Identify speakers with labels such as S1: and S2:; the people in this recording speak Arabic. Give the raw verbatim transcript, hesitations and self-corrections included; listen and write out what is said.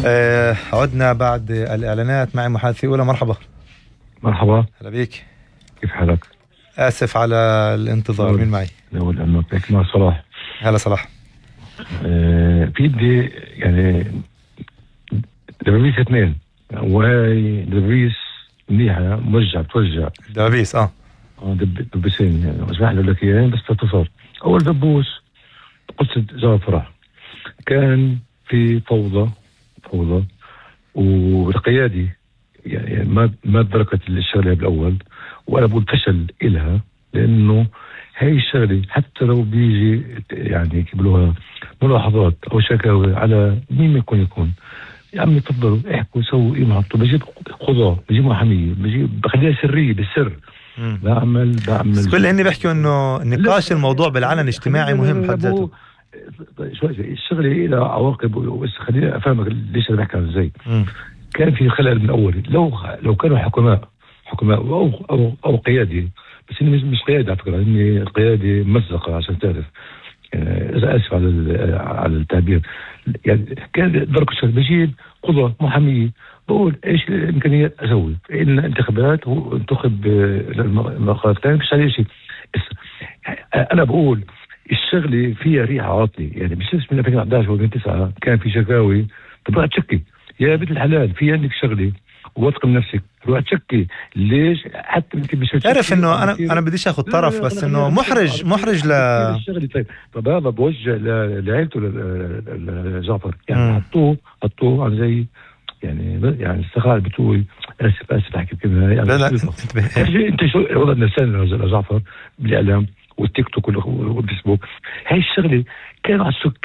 S1: آه عدنا بعد الإعلانات. معي محادثة أولى. مرحبا.
S2: مرحبا.
S1: هلا بيك.
S2: كيف حالك؟
S1: آسف على الانتظار. مين معي؟
S2: نقول أنه بيك مع صلاح.
S1: هلا صلاح.
S2: آه في بدي يعني دبابيس اثنين، وهي دبابيس منيحة موجع بتوجع.
S1: دبابيس اه
S2: اه دب دبسين يعني اسمح لي لك اياهم بس باختصار. أول دبوس قصة جعفر، كان في فوضى فوضى والقيادي يعني ما ما تركت الشغله بالاول، وانا بقول فشل إلها، لانه هاي الشغله حتى لو بيجي يعني كيقولوها ملاحظات او شكاوى على مين ما يكون يكون يا عمي تفضلوا احكوا سووا ايه محطوا، بجيب قضاة بجيب محاميه بجيب بخليها سريه بالسر. بعمل بعمل
S1: بس كل هني بيحكوا انه نقاش الموضوع بالعلن اجتماعي مهم بحد ذاته.
S2: شوي الشغله لها عواقب، بس خليني افهمك ليش انا بحكي عن زي كان في خلل من اول. لو لو كانوا حكماء حكماء او او او قيادي، بس اني مش مش قيادي على فكره، اني القيادي ممزقه عشان تعرف، اذا اسف على على التعبير. يعني كان درك الشغل بجيب قضاة محاميه بقول ايش الامكانيات اسوي، ان انتخابات وانتخب المقاعد الثانيه مش عليه شيء. انا بقول الشغله فيها ريحه عاطله، يعني مش من ألفين وأحد عشر و تسعة كان في شكاوي. طب روح تشكي يا بنت الحلال، في عندك شغله وواثق من نفسك، روح تشكي. ليش؟ حتى انت مش
S1: تعرف انه انا انا بديش اخذ طرف، بس انه محرج محرج ل
S2: الشغله. طيب طب هذا بوجه لعائلته لجعفر، يعني حطوه حطوه عن زي يعني يعني استخار بتوي. اسف اسف احكي بكلمه يعني.
S1: لا لا
S2: انت شو وضع النسان لجعفر بالاعلام والتيك توك والفيسبوك. هاي الشغله كانوا على السك